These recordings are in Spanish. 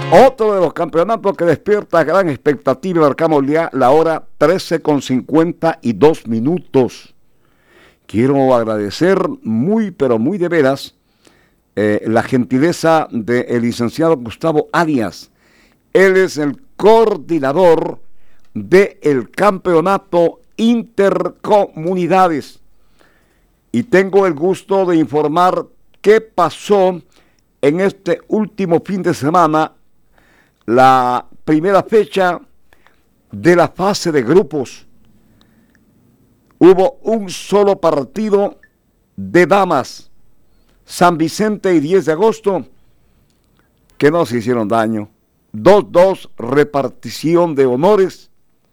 Otro de los campeonatos que despierta gran expectativa. Marcamos ya la hora 13:52. Quiero agradecer muy, pero muy de veras la gentileza del licenciado Gustavo Arias. Él es el coordinador del campeonato Intercomunidades. Y tengo el gusto de informar qué pasó en este último fin de semana, la primera fecha de la fase de grupos. Hubo un solo partido de damas, San Vicente y 10 de agosto, que no se hicieron daño. 2-2 repartición de honores,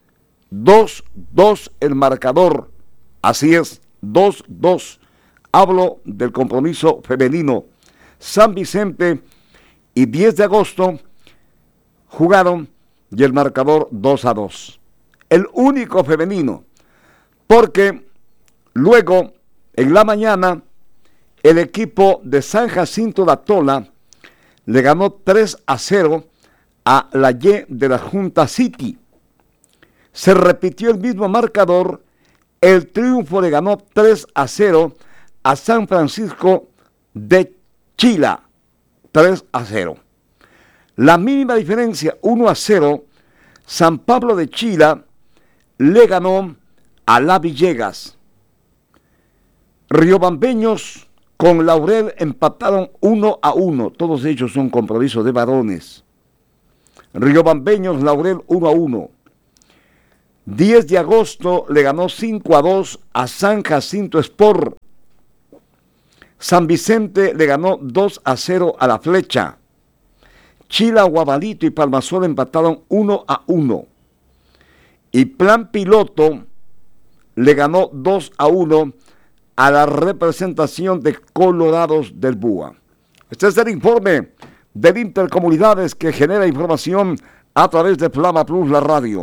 2-2 el marcador, así es, 2-2. Hablo del compromiso femenino. San Vicente y 10 de agosto jugaron y el marcador 2-2. El único femenino, porque luego en la mañana el equipo de San Jacinto de Atola le ganó 3-0 a la Y de la Junta City. Se repitió el mismo marcador. El Triunfo le ganó 3-0 a San Francisco de Chila. 3-0. La mínima diferencia, 1-0, San Pablo de Chila le ganó a La Villegas. Riobambeños con Laurel empataron 1-1. Todos ellos son compromisos de varones. Riobambeños, Laurel 1-1. 10 de agosto le ganó 5-2 a San Jacinto Sport. San Vicente le ganó 2-0 a La Flecha. Chila, Guabalito y Palmasol empataron 1-1. Y Plan Piloto le ganó 2-1 a la representación de Colorados del Búa. Este es el informe del Intercomunidades que genera información a través de Flama Plus, la radio.